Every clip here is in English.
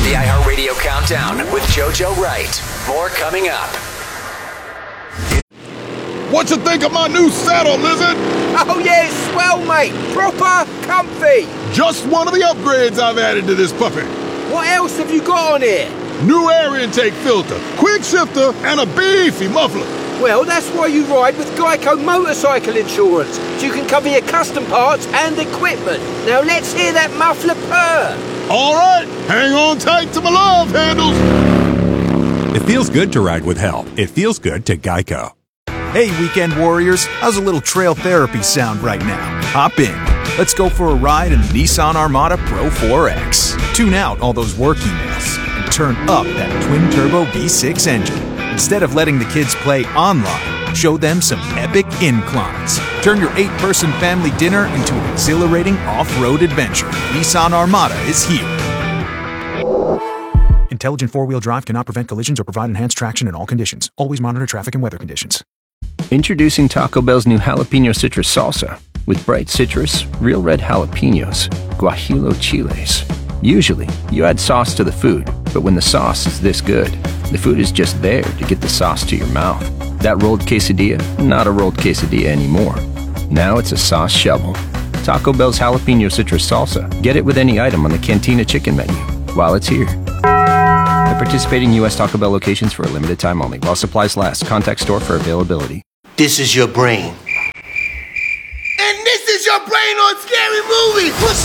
The iHeartRadio Countdown with JoJo Wright. More coming up. What you think of my new saddle, Lizard? Oh yeah, it's swell, mate. Proper comfy. Just one of the upgrades I've added to this puppy. What else have you got on here? New air intake filter, quick shifter, and a beefy muffler. Well, that's why you ride with Geico Motorcycle Insurance, so you can cover your custom parts and equipment. Now let's hear that muffler purr. All right, hang on tight to my love handles. It feels good to ride with help. It feels good to Geico. Hey, weekend warriors, how's a little trail therapy sound right now? Hop in. Let's go for a ride in the Nissan Armada Pro 4X. Tune out all those work emails and turn up that twin-turbo V6 engine. Instead of letting the kids play online, show them some epic inclines. Turn your 8-person family dinner into an exhilarating off-road adventure. Nissan Armada is here. Intelligent four-wheel drive cannot prevent collisions or provide enhanced traction in all conditions. Always monitor traffic and weather conditions. Introducing Taco Bell's new jalapeno citrus salsa. With bright citrus, real red jalapenos, guajillo chiles. Usually, you add sauce to the food, but when the sauce is this good, the food is just there to get the sauce to your mouth. That rolled quesadilla, not a rolled quesadilla anymore. Now it's a sauce shovel. Taco Bell's jalapeno citrus salsa. Get it with any item on the Cantina chicken menu while it's here. At participating U.S. Taco Bell locations for a limited time only. While supplies last. Contact store for availability. This is your brain. And this is your brain on Scary Movie. What's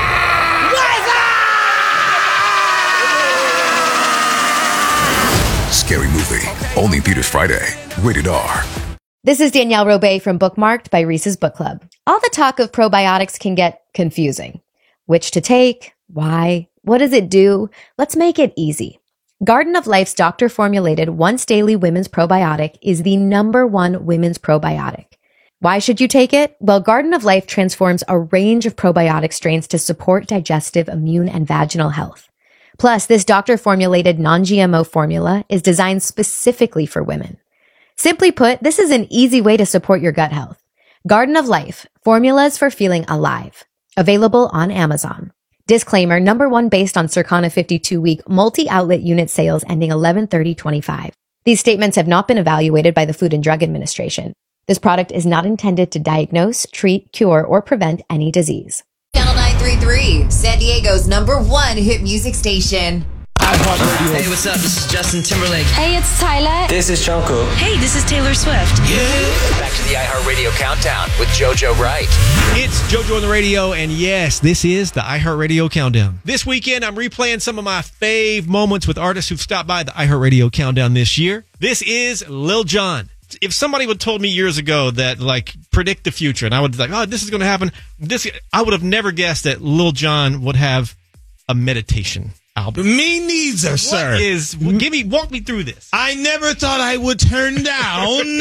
Scary Movie. Only in theaters Friday. Rated R. This is Danielle Robay from Bookmarked by Reese's Book Club. All the talk of probiotics can get confusing. Which to take? Why? What does it do? Let's make it easy. Garden of Life's doctor-formulated once-daily women's probiotic is the #1 women's probiotic. Why should you take it? Well, Garden of Life transforms a range of probiotic strains to support digestive, immune, and vaginal health. Plus, this doctor-formulated non-GMO formula is designed specifically for women. Simply put, this is an easy way to support your gut health. Garden of Life, formulas for feeling alive. Available on Amazon. Disclaimer, #1 based on Circana 52-week multi-outlet unit sales ending 11/30/25. These statements have not been evaluated by the Food and Drug Administration. This product is not intended to diagnose, treat, cure, or prevent any disease. Channel 933, San Diego's #1 hit music station. Hey, what's up? This is Justin Timberlake. Hey, it's Tyler. This is Jungkook. Hey, this is Taylor Swift. Yeah. Back to the iHeartRadio Countdown with JoJo Wright. It's JoJo on the radio, and yes, this is the iHeartRadio Countdown. This weekend, I'm replaying some of my fave moments with artists who've stopped by the iHeartRadio Countdown this year. This is Lil Jon. If somebody would have told me years ago that, like, predict the future, and I would be like, oh, this is going to happen, I would have never guessed that Lil Jon would have a meditation album. Me neither, sir. Walk me through this. I never thought I would turn down,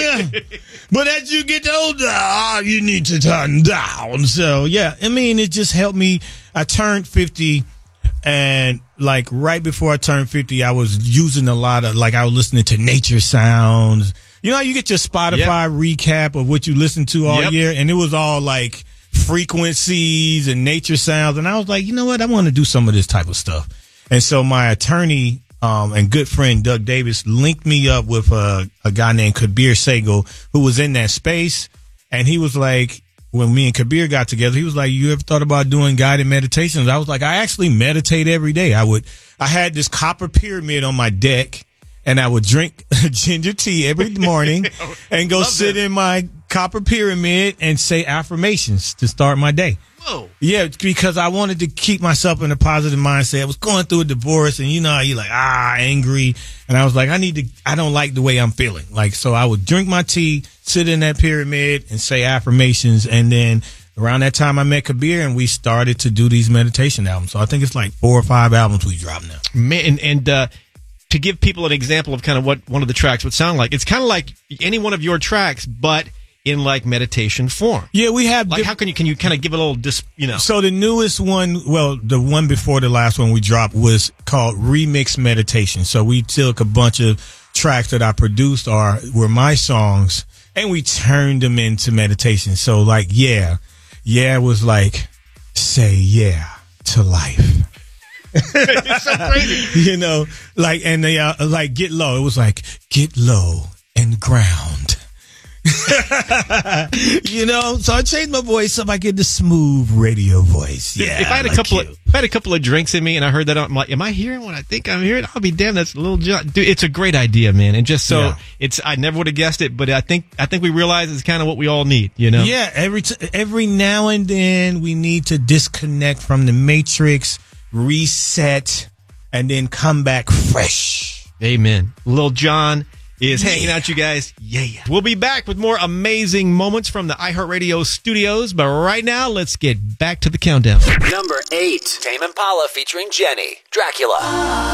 but as you get older, you need to turn down. So, yeah, I mean, it just helped me. I turned 50, and, like, right before I turned 50, I was using a lot of, like, I was listening to nature sounds. You know how you get your Spotify recap of what you listen to all year, and it was all, like, frequencies and nature sounds, and I was like, you know what, I want to do some of this type of stuff. And so my attorney and good friend Doug Davis linked me up with a guy named Kabir Sehgal who was in that space. And he was like, when me and Kabir got together, he was like, you ever thought about doing guided meditations? I was like, I actually meditate every day. I had this copper pyramid on my deck, and I would drink ginger tea every morning and go sit in my copper pyramid and say affirmations to start my day. Whoa. Yeah, because I wanted to keep myself in a positive mindset. I was going through a divorce, and you know how you're like, angry. And I was like, I don't like the way I'm feeling. Like, so I would drink my tea, sit in that pyramid, and say affirmations. And then around that time, I met Kabir, and we started to do these meditation albums. So I think it's like 4 or 5 albums we dropped now. Man, and to give people an example of kind of what one of the tracks would sound like, it's kind of like any one of your tracks, but in like meditation form. Yeah, we have. Like, how can you kind of give a little, So the newest one, well, the one before the last one we dropped was called Remix Meditation. So we took a bunch of tracks that I produced were my songs, and we turned them into meditation. So like, yeah was like, say yeah to life. It's so crazy. You know, like, and they like get low. It was like get low and ground. You know, so I changed my voice so I get the smooth radio voice. Yeah. If I had a couple of drinks in me and I heard that, I'm like, am I hearing what I think I'm hearing? I'll be damned. That's Lil Jon. Dude, it's a great idea, man. And just so I never would have guessed it, but I think we realize it's kind of what we all need, you know? Yeah. Every now and then we need to disconnect from the matrix, reset, and then come back fresh. Amen. Lil Jon is hanging out, you guys. Yeah. We'll be back with more amazing moments from the iHeartRadio studios. But right now, let's get back to the countdown. Number 8. Tame Impala featuring Jenny. Dracula.